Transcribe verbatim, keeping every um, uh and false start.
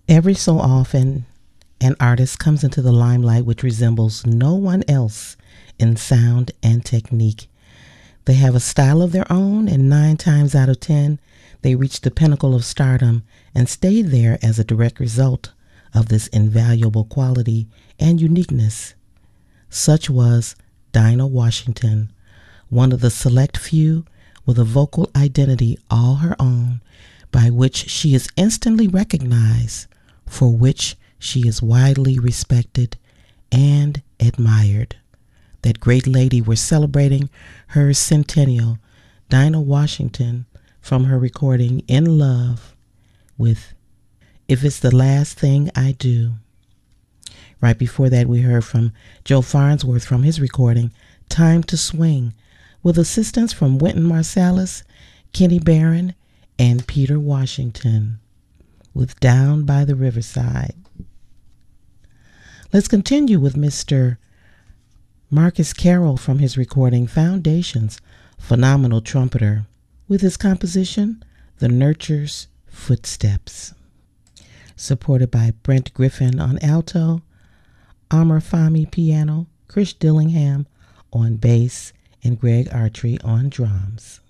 Every so often, an artist comes into the limelight which resembles no one else in sound and technique. They have a style of their own, and nine times out of ten, they reach the pinnacle of stardom and stay there as a direct result of this invaluable quality and uniqueness. Such was Dinah Washington, one of the select few with a vocal identity all her own, by which she is instantly recognized, for which she is widely respected and admired. That great lady, we're celebrating her centennial, Dinah Washington, from her recording In Love with If It's the Last Thing I Do. Right before that, we heard from Joe Farnsworth from his recording Time to Swing, with assistance from Wynton Marsalis, Kenny Barron, and Peter Washington, with Down by the Riverside. Let's continue with Mister Marcus Carroll from his recording Foundations, phenomenal trumpeter, with his composition The Nurture's Footsteps, supported by Brent Griffin on alto, Amar Fahmy piano, Chris Dillingham on bass, and Greg Artry on drums.